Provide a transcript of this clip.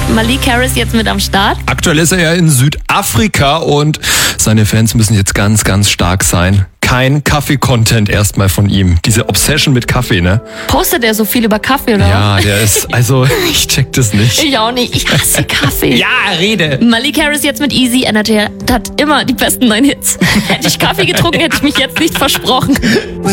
Malik Harris jetzt mit am Start? Aktuell ist er ja in Südafrika und seine Fans müssen jetzt ganz, ganz stark sein. Kein Kaffee-Content erstmal von ihm. Diese Obsession mit Kaffee, ne? Postet er so viel über Kaffee, oder? Ja, der ist, also, ich check das nicht. Ich auch nicht. Ich hasse Kaffee. Ja, rede. Malik Harris jetzt mit Easy. Er hat immer die besten neuen Hits. Hätte ich Kaffee getrunken, hätte ich mich jetzt nicht versprochen.